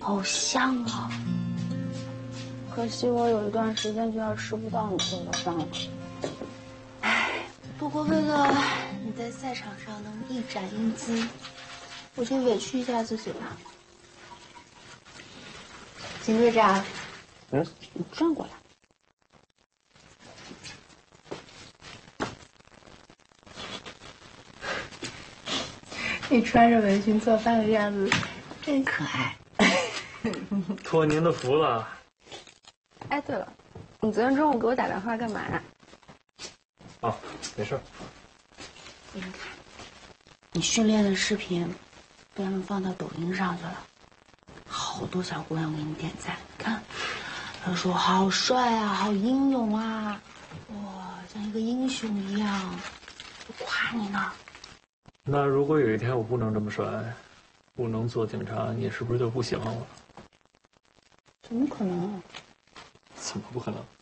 好香啊！可惜我有一段时间就要吃不到你做的饭了。唉，不过为了你在赛场上能一展英姿，我就委屈一下自己吧。秦队长，你转过来。你穿着围裙做饭的样子真可爱。 托您的福了。 哎，对了，你昨天中午给我打电话干嘛呀？ 哦，没事。 给你看，你训练的视频被他们放到抖音上去了，好多小姑娘给你点赞。看，她说好帅啊，好英勇啊，哇，像一个英雄一样，都夸你呢。 那如果有一天我不能这么帅，不能做警察，你是不是就不喜欢我了？ 怎么可能啊？ 怎么不可能？